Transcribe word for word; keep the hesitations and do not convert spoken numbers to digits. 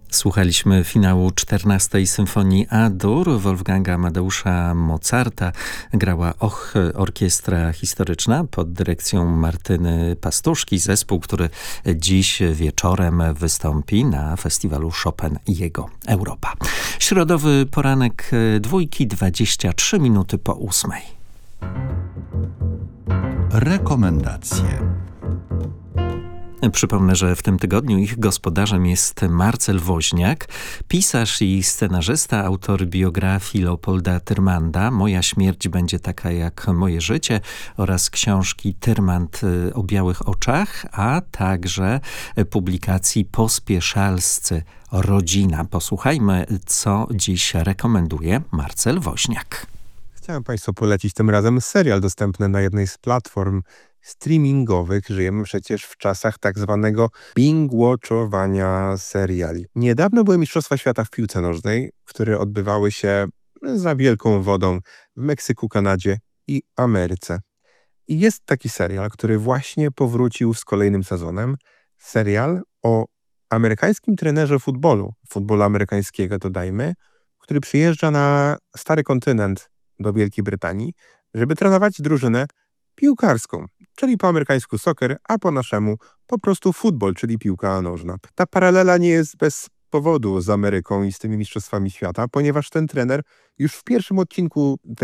Słuchaliśmy finału czternastej Symfonii A-dur Wolfganga Amadeusza Mozarta. Grała Och Orkiestra Historyczna pod dyrekcją Martyny Pastuszki, zespół, który dziś wieczorem wystąpi na festiwalu Chopin i jego Europa. Środowy poranek dwójki, dwadzieścia trzy minuty po ósmej. Rekomendacje. Przypomnę, że w tym tygodniu ich gospodarzem jest Marcel Woźniak, pisarz i scenarzysta, autor biografii Leopolda Tyrmanda „Moja śmierć będzie taka jak moje życie” oraz książki Tyrmand o białych oczach, a także publikacji Pospieszalscy Rodzina. Posłuchajmy, co dziś rekomenduje Marcel Woźniak. Chciałem Państwu polecić tym razem serial dostępny na jednej z platform streamingowych. Żyjemy przecież w czasach tak zwanego binge-watchowania seriali. Niedawno były Mistrzostwa Świata w piłce nożnej, które odbywały się za wielką wodą w Meksyku, Kanadzie i Ameryce. I jest taki serial, który właśnie powrócił z kolejnym sezonem. Serial o amerykańskim trenerze futbolu, futbolu amerykańskiego dodajmy, który przyjeżdża na stary kontynent do Wielkiej Brytanii, żeby trenować drużynę piłkarską, czyli po amerykańsku soccer, a po naszemu po prostu futbol, czyli piłka nożna. Ta paralela nie jest bez powodu z Ameryką i z tymi mistrzostwami świata, ponieważ ten trener już w pierwszym odcinku